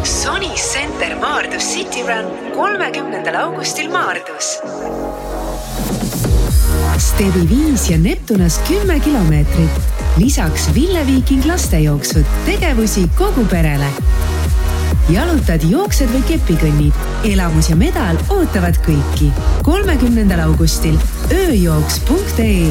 Sony Center Maardus City Run 30. augustil Maardus. Stevi 5 ja Neptunas 10 kilomeetrit. Lisaks Ville Viiking lastejooksud, tegevusi kogu perele. Jalutad, jooksed või kepikõnnid. Elamus ja medal ootavad kõiki. 30. augustil ööjooks.ee.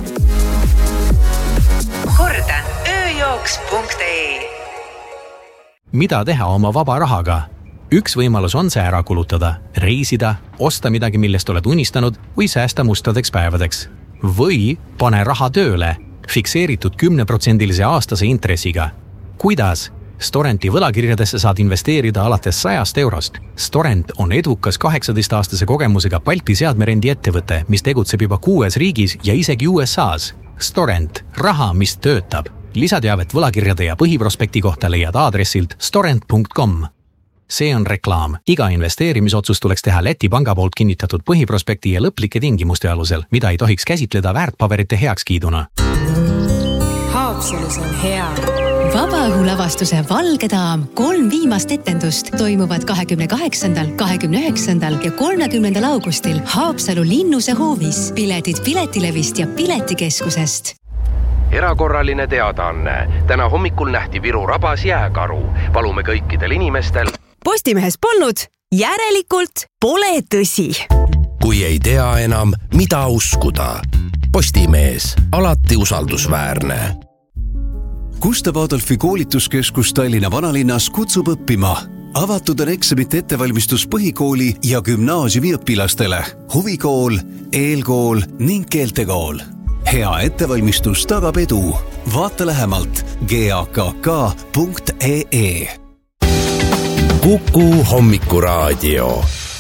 Kordan, ööjooks.ee. Mida teha oma vaba rahaga? Üks võimalus on see ära kulutada, reisida, osta midagi, millest oled unistanud või säästa mustadeks päevadeks. Või pane raha tööle, fikseeritud 10% aastase intressiga. Kuidas? Storenti võlakirjadesse saad investeerida alates 100 eurost. Storent on edukas 18-aastase kogemusega Balti seadmerendi ettevõte, mis tegutseb juba 6 riigis ja isegi USAs. Storent, raha, mis töötab. Lisateavet võlakirjade ja põhiprospekti kohta leiad aadressilt storent.com. See on reklaam. Iga investeerimisotsus tuleks teha Läti panga poolt kinnitatud põhiprospekti ja lõplike tingimuste alusel, mida ei tohiks käsitleda väärtpaberite heakskiiduna. Haapsalus on hea. Vabaõhulavastuse Valge daam 3 viimast etendust toimuvad 28., 29. ja 30. augustil Haapsalu Linnuse hoovis. Piletid Piletilevist ja Piletikeskusest. Erakorraline teadaanne. Täna hommikul nähti Viru rabas jääkaru. Palume kõikidel inimestel. Postimehes polnud, järelikult pole tõsi. Kui ei tea enam, mida uskuda. Postimees, alati usaldusväärne. Gustav Adolfi koolituskeskus Tallinna vanalinnas kutsub õppima. Avatud on eksamite ettevalmistus põhikooli ja gümnaasiumi õpilastele. Huvikool, eelkool ning keeltekool. Hea ettevalmistus tagab edu. Vaata lähemalt gakk.ee. Kuku hommikuraadio.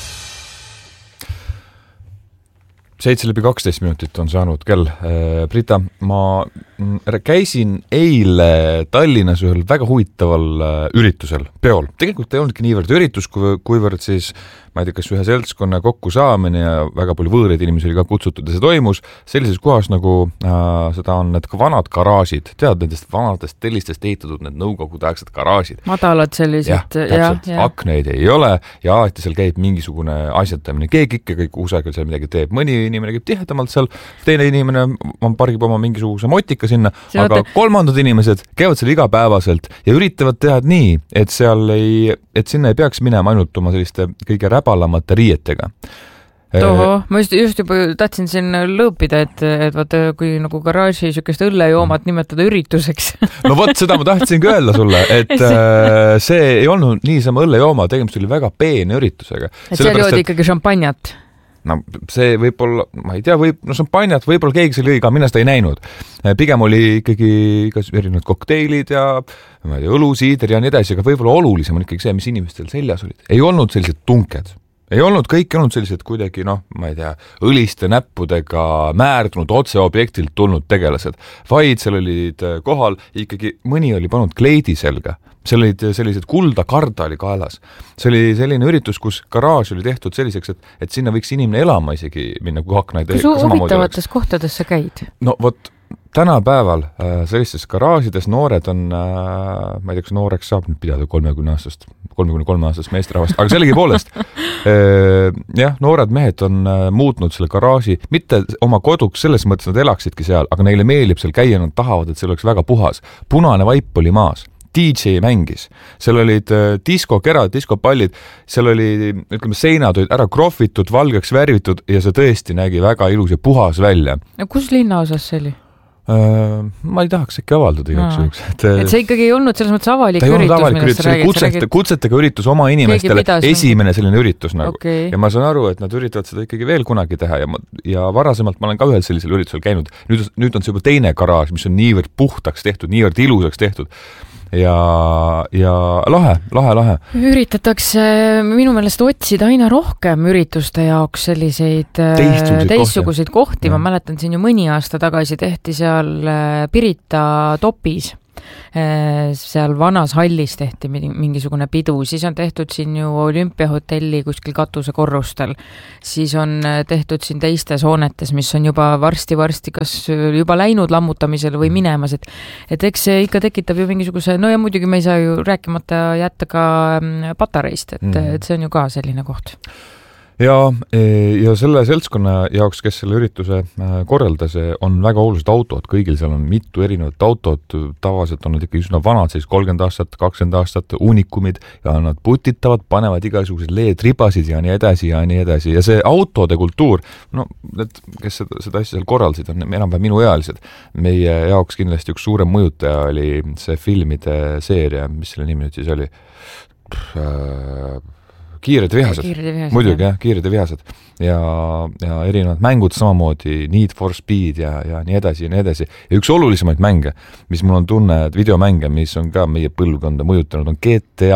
7:12 minutit on saanud kell. Brita, ma käisin eile Tallinnas ühel väga huvitaval üritusel, peol. Tegelikult ei olnudki niivõrd üritus, kuivõrd siis, ma ei tea, kas ühe seltskonna kokku saamine ja väga palju võõreid inimesi oli ka kutsutud ja see toimus sellises kohas, nagu seda on need vanad garaažid. Tead, nendest vanadest tellistest ehitatud need nõukogudeaegsed garaažid. Madalad sellised. Ja, täpselt. Ja. Akneid ei ole ja alati seal käib mingisugune asjatamine. Keegi ikka kõik usagel seal midagi teeb. Mõni inimene käib tihedamalt seal, teine inimene pargib oma mingisuguse motika sinna, aga kolmandad inimesed käivad seal igapäevaselt ja üritavad teha nii, et sinna ei peaks minema ainult oma selliste kõige räbalamate riietega. Ma just juba tahtsin siin lõõpida, et vaata, kui nagu garaaži sükest õllejoomat nimetada ürituseks. No vot, seda ma tahtsingi öelda sulle, et see ei olnud niisama õllejooma, tegemist oli väga peene üritusega. Et seal joodi ikkagi šampanjat? No see võib-olla, ma ei tea, šampanjat, võib-olla keegi seal lõi ka, mina seda ei näinud. Pigem oli ikkagi erinevad kokteilid ja õlusiider ja nii edasi, aga võib-olla olulisem on ikkagi see, mis inimestel seljas olid. Ei olnud sellised tunked. Ei olnud, kõik ei olnud sellised kuidagi, ma ei tea, õliste näppudega määrdunud otse objektilt tulnud tegelased, vaid seal olid kohal ikkagi mõni oli pannud kleidi selga. Seal olid sellised kulda karda oli kaelas. See oli selline üritus, kus garaaž oli tehtud selliseks, et sinna võiks inimene elama isegi minna, kui haknaid. Kus huvitavates kohtades sa käid? No vot, tänapäeval sellistes garaažides noored on, ma ei tea, kas nooreks saab nüüd pidada 33-aastast meesterahvast, aga sellegi poolest, jah, noored mehed on muutnud selle garaaži, mitte oma koduks selles mõttes, nad elaksidki seal, aga neile meeldib seal käia, nad tahavad, et see oleks väga puhas. Punane vaip oli maas. DJ mängis. Seal olid diskokerad, diskopallid, seal oli, ütleme, seinad olid ära krohvitud, valgeks värvitud ja see tõesti nägi väga ilus ja puhas välja. Kus linna osas see oli? Ma ei tahaks äkki avaldada igaks juhuks. Et see ikkagi ei olnud selles mõttes avalik üritus, millest sa räägid. Kutsetega üritus oma inimestele, esimene selline üritus nagu. Okay. Ja ma saan aru, et nad üritavad seda ikkagi veel kunagi teha ja varasemalt ma olen ka ühel sellisel üritusel käinud. Nüüd on see juba teine garaaž, mis on niivõrd puhtaks tehtud, niivõrd ilusaks tehtud. Ja lahe. Üritatakse minu meelest otsida aina rohkem ürituste jaoks selliseid teistsuguseid kohti. Ma mäletan siin ju mõni aasta tagasi tehti seal Pirita topis. seal vanas hallis tehti mingisugune pidu, siis on tehtud siin ju olümpiahotelli kuskil katusekorrustel, siis on tehtud siin teistes hoonetes, mis on juba varsti kas juba läinud lammutamisele või minemas, et eks see ikka tekitab ju mingisuguse, no ja muidugi me ei saa ju rääkimata jätta ka patareist, et see on ju ka selline koht. Ja selle seltskonna jaoks, kes selle ürituse korraldas, on väga olulised autod, kõigil seal on mitu erinevat autot, tavaliselt on nad ikka üsna vanad, siis 30 aastat, 20 aastat, unikumid ja nad putitavad, panevad igasuguseid LED-ribasid ja nii edasi ja nii edasi. Ja see autode kultuur, no need, kes seda asja seal korraldasid, on enam-vähem minuealised. Meie jaoks kindlasti üks suurem mõjutaja oli see filmide seeria, mis selle nimi nüüd siis oli? Kiired ja vihased. Muidugi, jah, Kiired ja vihased. Ja erinevad mängud samamoodi, Need for Speed ja nii edasi ja nii edasi. Ja üks olulisemaid mänge, mis mul on tunne, et videomänge, mis on ka meie põlvkonda mõjutanud, on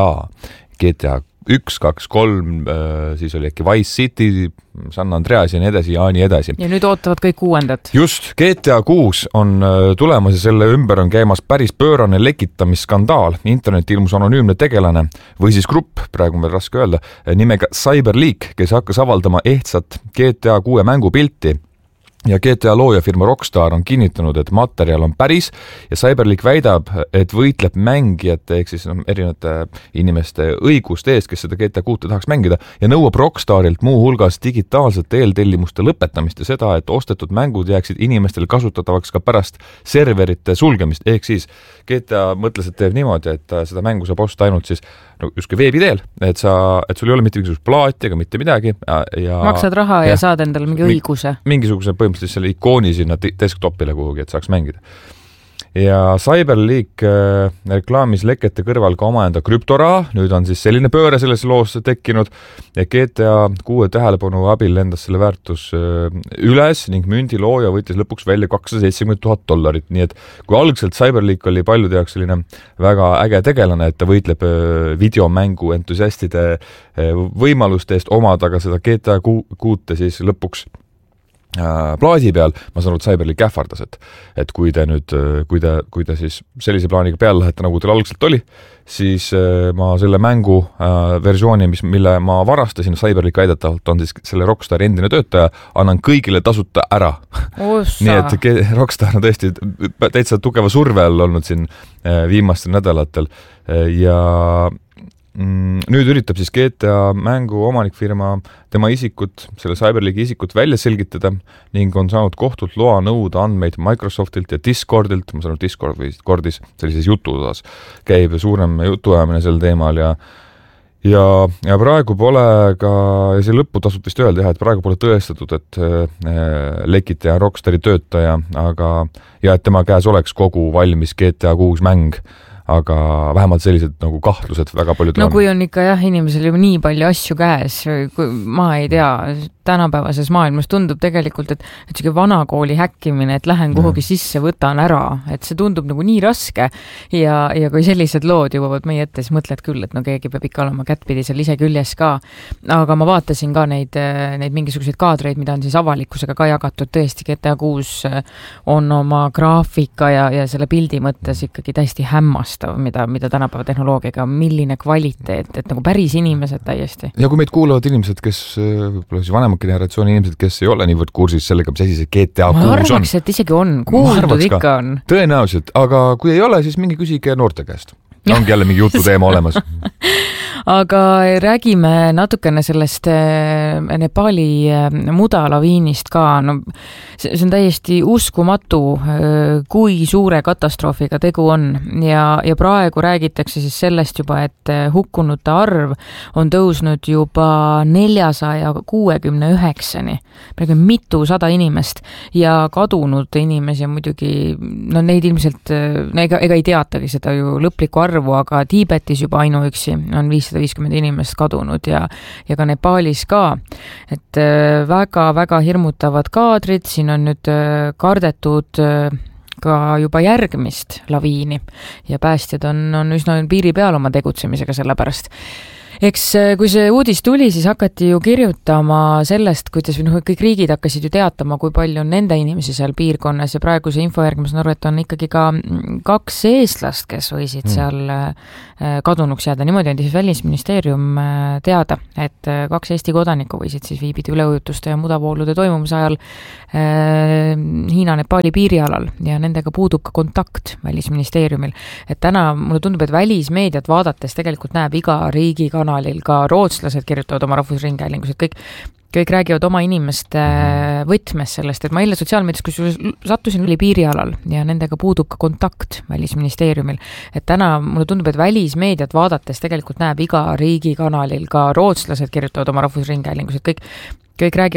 GTA 1, 2, 3, siis oli äkki Vice City, San Andreas ja nii edasi ja nii edasi. Ja nüüd ootavad kõik uuendat. Just, GTA 6 on tulemas ja selle ümber on käimas päris pöörane lekitamisskandaal. Interneti ilmus anonüümne tegelane või siis grupp, praegu on veel raske öelda, nimega Cyberleak, kes hakkas avaldama ehtsat GTA 6 mängupilti. Ja GTA loojafirma Rockstar on kinnitanud, et materjal on päris ja Cyberleak väidab, et võitleb mängijate ehk siis erinevate inimeste õiguste eest, kes seda GTA 6 tahaks mängida ja nõuab Rockstarilt muu hulgas digitaalsete eeltellimuste lõpetamist ja seda, et ostetud mängud jääksid inimestele kasutatavaks ka pärast serverite sulgemist. Ehk siis GTA mõtles, et teeb niimoodi, et seda mängu saab osta ainult siis justkui veebi teel, et sul ei ole mitte mingisugust plaati ega mitte midagi. Maksad raha ja saad endale mingi õiguse. Mingisuguse põhimõtteliselt selle ikooni sinna desktopile kuhugi, et saaks mängida. Ja Cyberleak reklaamis lekete kõrval ka omaenda krüptoraha, nüüd on siis selline pööre selles loos tekkinud ja GTA 6 tähelepanu abil lendas selle väärtus üles ning mündi looja võttis lõpuks välja $270,000, nii et kui algselt Cyberleak oli paljude jaoks selline väga äge tegelane, et ta võitleb videomängu entusiastide võimaluste eest omada ka seda GTA 6 siis lõpuks plaadi peal, ma saan aru, et Cyberleak ähvardas, et kui te siis sellise plaaniga peale lähete, nagu teil algselt oli, siis ma selle mängu versiooni, mille ma varastasin Cyberleak väidetavalt, on siis selle Rockstari endine töötaja, annan kõigile tasuta ära. Nii et Rockstar on tõesti täitsa tugeva surve all olnud siin viimastel nädalatel ja nüüd üritab siis GTA mängu omanikfirma tema isikut, selle Cyberleaki isikut välja selgitada ning on saanud kohtult loa nõuda andmeid Microsoftilt ja Discordilt, ma saan aru Discord või Discordis sellises jutuosas käib suurem jutuajamine sel teemal ja praegu pole ka, ja see lõppu tasub vist öelda, et praegu pole tõestatud, et lekitaja Rockstari töötaja, aga ja et tema käes oleks kogu valmis GTA 6 mäng, aga vähemalt sellised nagu kahtlused väga paljud no kui on ikka jah, inimesel juba nii palju asju käes, ma ei tea, tänapäevases maailmas tundub tegelikult, et selline vanakooli häkkimine, et lähen kuhugi sisse, võtan ära, et see tundub nagu nii raske ja kui sellised lood jõuavad meie ette, siis mõtled küll, et no keegi peab ikka olema kättpidi seal ise küljes ka, aga ma vaatasin ka neid mingisuguseid kaadreid, mida on siis avalikkusega ka jagatud, tõesti GTA 6 on oma graafika ja selle pildi mõttes ikkagi täiesti hämmastav, mida tänapäeva tehnoloogiaga, milline kvaliteet, et nagu päris inimesed täiesti. Ja kui meid kuulavad inimesed, kes võib-olla siis vanem generatsiooni inimesed, kes ei ole niivõrd kursis sellega, mis asi see GTA 6 on. Ma arvaks, et isegi on, kuuldud ikka on. Tõenäoliselt, aga kui ei ole, siis mingi küsige noorte käest. Ongi jälle mingi jututeema olemas. Aga räägime natukene sellest Nepali mudalaviinist ka. No, see on täiesti uskumatu, kui suure katastroofiga tegu on. Ja praegu räägitakse siis sellest juba, et hukkunute arv on tõusnud juba 469-ni. Praegu mitusada inimest ja kadunud inimesi muidugi, no neid ilmselt, ega ei teatagi seda ju lõplikku arvu, aga Tiibetis juba ainuüksi on 550 inimest kadunud ja ka Nepaalis ka. Et väga-väga hirmutavad kaadrid, siin on nüüd kardetud ka juba järgmist laviini ja päästjad on üsna piiri peal oma tegutsemisega sellepärast. Eks kui see uudis tuli, siis hakati ju kirjutama sellest, kuidas kõik riigid hakkasid ju teatama, kui palju on nende inimesi seal piirkonnas ja praeguse info järgi ma saan aru, et on ikkagi ka 2 eestlast, kes võisid seal kadunuks jääda. Niimoodi andis Välisministeerium teada, et 2 Eesti kodanikku võisid siis viibida üleujutuste ja mudavoolude toimumise ajal Hiina-Nepali piirialal ja nendega puudub ka kontakt Välisministeeriumil. Et täna mulle tundub, et välismeediat vaadates tegelikult näeb iga riigi kanalil, ka rootslased kirjutavad oma rahvusringhäälingus, et kõik räägivad oma inimeste võtmes sellest, et ma eile sotsiaalmeedias, kus sattusin oli piirialal ja nendega puudub ka kontakt Välisministeeriumil. Et täna mulle tundub, et välismeediat vaadates tegelikult näeb iga riigi kanalil, ka rootslased kirjutavad oma rahvusringhäälingus, et kõik räägivad